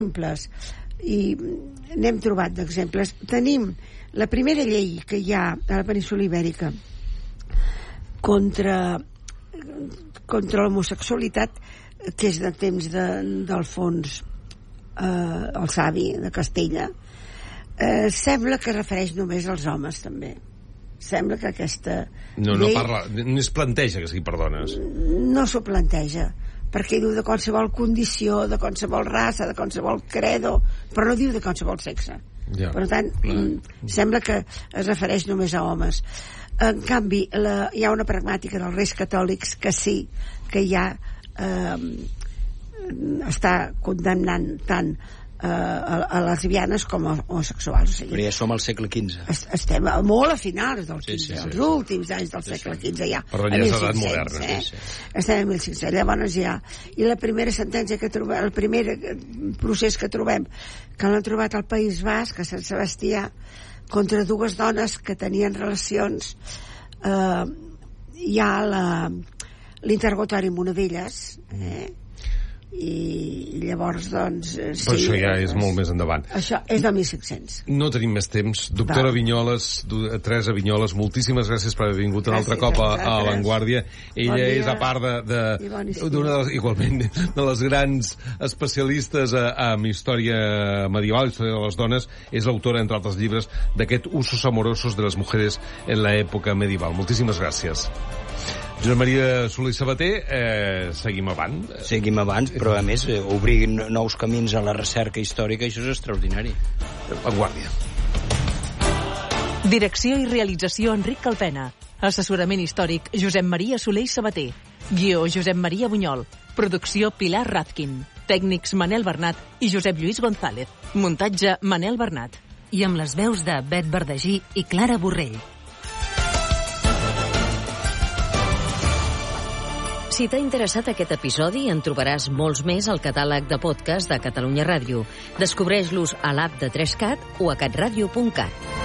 exemples, i n'hem trobat d'exemples. Tenim la primera llei que hi ha a la península Ibèrica contra l'homosexualitat, que és de temps d'Alfons el Savi de Castella, sembla que refereix només als homes, també. Sembla que aquesta llei... No es planteja que sigui per dones. No s'ho planteja, perquè diu de qualsevol condició, de qualsevol raça, de qualsevol credo, però no diu de qualsevol sexe. Ja. Per tant, sembla que es refereix només a homes. En canvi, hi ha una pragmàtica dels Reis Catòlics que sí, que ja està condemnant tant a lesbianes com a homosexuals. O sigui, però ja som al segle XV. Estem molt a finals del XV, els últims anys del segle XV ja. Per tant, ja és edat moderna. Estem en 1500, llavors ja. I la primera sentència que trobem, el primer procés que trobem, que l'han trobat al País Basc, a Sant Sebastià, contra dues dones que tenien relacions, hi ha l'interrogatori amb una d'elles, i llavors doncs sí, però això ja és molt més endavant. Això és de 1500. No tenim més temps. Doctora Viñoles, Teresa Viñoles, moltíssimes gràcies per haver vingut un altre cop a Vanguardia. Ella és, a part igualment de les grans especialistes en història medieval, història de les dones, és l'autora, entre altres llibres, d'aquest Usos amorosos de les mujeres en la època medieval. Moltíssimes gràcies. Josep Maria Soler i Sabater, seguim avant. Seguim avant, però a més obrir nous camins a la recerca històrica, això és extraordinari. Vanguardia. Direcció i realització Enric Calpena. Assessorament històric Josep Maria Soler i Sabater. Guió Josep Maria Bunyol. Producció Pilar Razkin. Tècnics Manel Bernat i Josep Lluís González. Muntatge Manel Bernat. I amb les veus de Bet Verdagí i Clara Borrell. Si t'ha interessat aquest episodi, en trobaràs molts més al catàleg de podcast de Catalunya Ràdio. Descobreix-los a l'app de 3CAT o a catradio.cat.